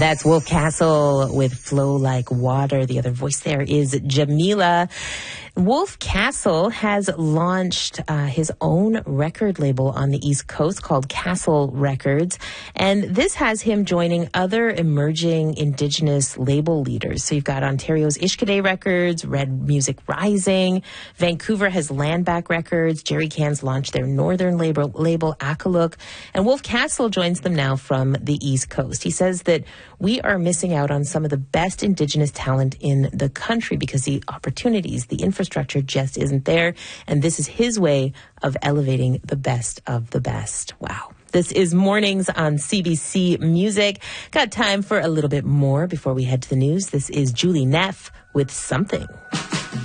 That's Wolf Castle with Flow Like Water. The other voice there is Jamila. Wolf Castle has launched his own record label on the East Coast called Castle Records. And this has him joining other emerging Indigenous label leaders. So you've got Ontario's Ishkade Records, Red Music Rising. Vancouver has Landback Records. Jerry Cans launched their northern label Akaluk. And Wolf Castle joins them now from the East Coast. He says that we are missing out on some of the best Indigenous talent in the country because the opportunities, the infrastructure just isn't there. And this is his way of elevating the best of the best. Wow. This is Mornings on CBC Music. Got time for a little bit more before we head to the news. This is Julie Neff with Something.